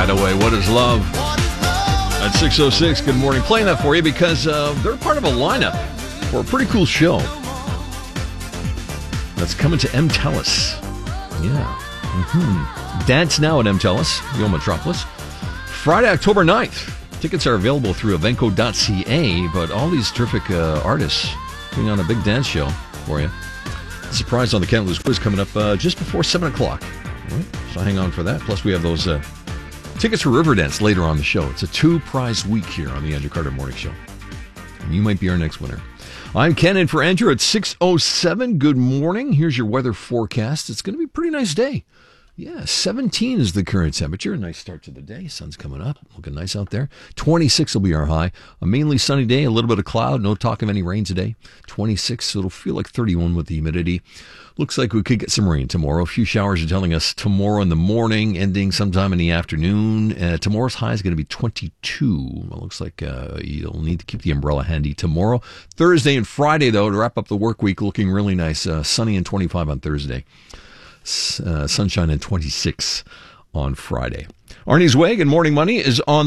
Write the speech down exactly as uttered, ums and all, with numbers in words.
Hideaway. What is love? At six oh six, good morning. Playing that for you because uh, they're part of a lineup for a pretty cool show that's coming to M Telus. Yeah. Mm-hmm. Dance now at M Telus, the old Metropolis. Friday, October ninth. Tickets are available through evenco dot c a, but all these terrific uh, artists putting on a big dance show for you. Surprise on the Kent Lewis Quiz coming up uh, just before seven o'clock. All right, so hang on for that. Plus, we have those uh, tickets for Riverdance later on the show. It's a two-prize week here on the Andrew Carter Morning Show. And you might be our next winner. I'm Ken in for Andrew at six oh seven. Good morning. Here's your weather forecast. It's going to be a pretty nice day. Yeah, seventeen is the current temperature. A nice start to the day. Sun's coming up. Looking nice out there. twenty-six will be our high. A mainly sunny day. A little bit of cloud. No talk of any rain today. twenty-six, so it'll feel like thirty-one with the humidity. Looks like we could get some rain tomorrow. A few showers are telling us tomorrow in the morning, ending sometime in the afternoon. Uh, tomorrow's high is going to be twenty-two. It looks like uh, you'll need to keep the umbrella handy tomorrow. Thursday and Friday, though, to wrap up the work week, looking really nice. Uh, sunny and twenty-five on Thursday. Uh, sunshine and twenty-six on Friday. Arnie's Way, Good Morning Money is on